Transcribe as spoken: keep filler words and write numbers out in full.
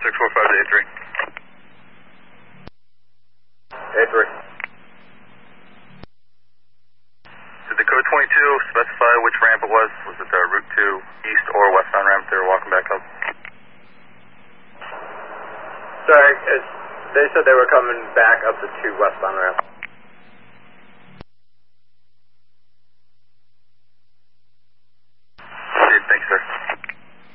six four five to A three. A three. Did the code twenty-two specify which ramp it was? Was it the Route two east or westbound ramp they were walking back up? Sorry, it's, they said they were coming back up the two westbound ramp.